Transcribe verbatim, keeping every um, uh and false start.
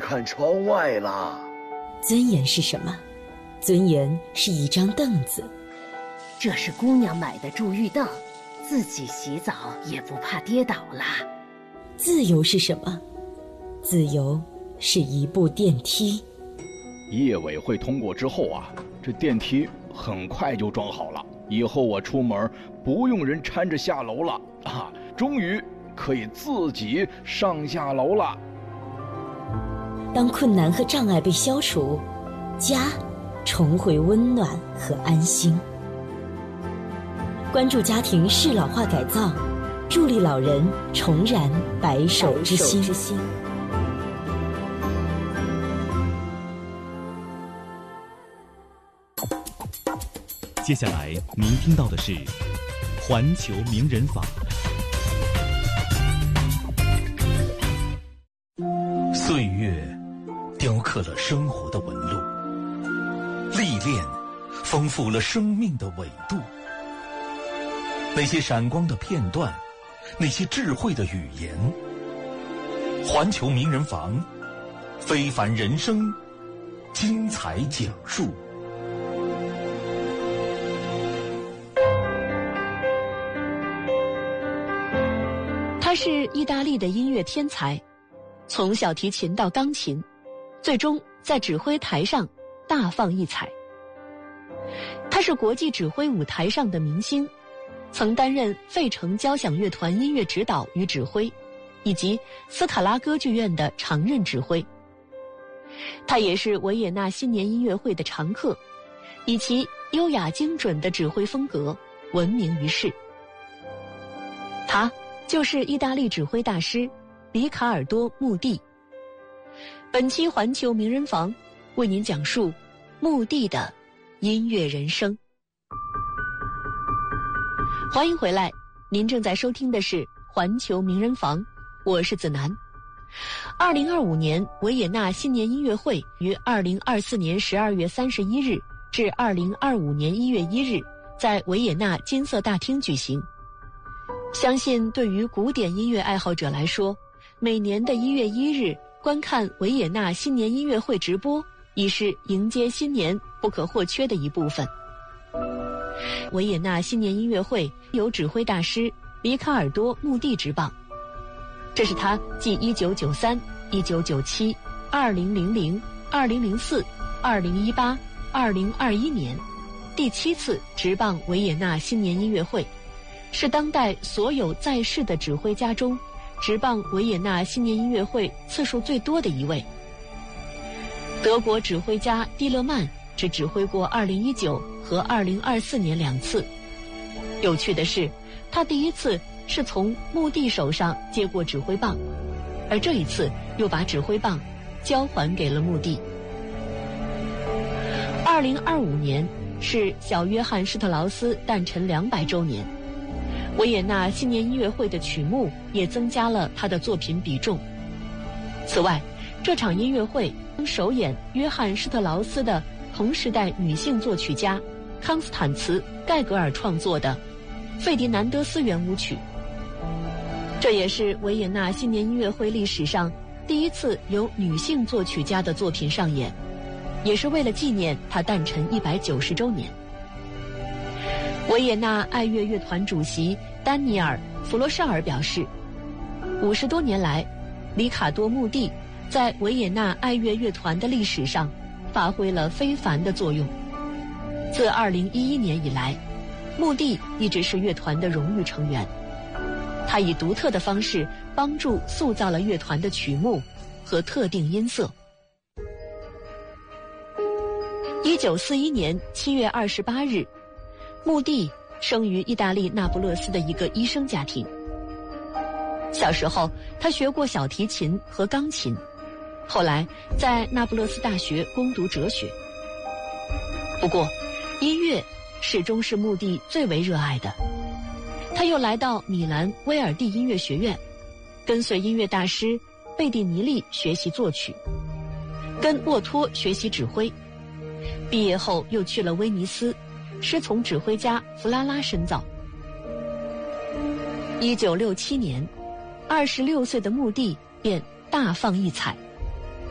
看窗外啦。 尊严是什么？尊严是一张凳子。 这是姑娘买的助浴凳，自己洗澡也不怕跌倒啦。 自由是什么？自由是一部电梯。 业委会通过之后啊，这电梯很快就装好了，以后我出门不用人搀着下楼了啊，终于可以自己上下楼了。 当困难和障碍被消除，家重回温暖和安心。关注家庭适老化改造，助力老人重燃白首之心。 接下来您听到的是环球名人坊。 岁月雕刻了生活的纹路，历练丰富了生命的纬度。那些闪光的片段，那些智慧的语言，环球名人坊，非凡人生，精彩讲述。 他是意大利的音乐天才，从小提琴到钢琴，最终在指挥台上大放异彩。他是国际指挥舞台上的明星，曾担任费城交响乐团音乐指导与指挥，以及斯卡拉歌剧院的常任指挥。他也是维也纳新年音乐会的常客，以其优雅精准的指挥风格闻名于世。他就是意大利指挥大师里卡尔多·穆蒂。本期环球名人坊为您讲述穆蒂的音乐人生。欢迎回来，您正在收听的是环球名人坊，我是子楠。二零二五年维也纳新年音乐会于二零二四年十二月三十一日至二零二五年一月一日在维也纳金色大厅举行。相信对于古典音乐爱好者来说，每年的一月一日观看维也纳新年音乐会直播已是迎接新年不可或缺的一部分。维也纳新年音乐会由指挥大师里卡尔多·穆蒂执棒，这是他继一九九三、一九九七、二零零零、二零零四、二零一八、二零二一年第七次执棒维也纳新年音乐会，是当代所有在世的指挥家中执棒维也纳新年音乐会次数最多的一位。德国指挥家蒂勒曼只指挥过二零一九和二零二四年两次。有趣的是，他第一次是从穆蒂手上接过指挥棒，而这一次又把指挥棒交还给了穆蒂。二零二五年是小约翰施特劳斯诞辰两百周年，维也纳新年音乐会的曲目也增加了他的作品比重。此外，这场音乐会首演约翰施特劳斯的同时代女性作曲家康斯坦茨·盖格尔创作的《费迪南德斯圆舞曲》，这也是维也纳新年音乐会历史上第一次由女性作曲家的作品上演，也是为了纪念她诞辰一百九十周年。维也纳爱乐乐团主席丹尼尔·弗罗绍尔表示，五十多年来，里卡多·穆蒂在维也纳爱乐乐团的历史上发挥了非凡的作用。自二零一一年以来，穆蒂一直是乐团的荣誉成员，他以独特的方式帮助塑造了乐团的曲目和特定音色。一九四一年七月二十八日，穆蒂生于意大利那不勒斯的一个医生家庭。小时候，他学过小提琴和钢琴，后来在那不勒斯大学攻读哲学。不过，音乐始终是穆蒂最为热爱的。他又来到米兰威尔第音乐学院，跟随音乐大师贝蒂尼利学习作曲，跟沃托学习指挥。毕业后又去了威尼斯，师从指挥家弗拉拉深造。一九六七年，二十六岁的穆蒂便大放异彩。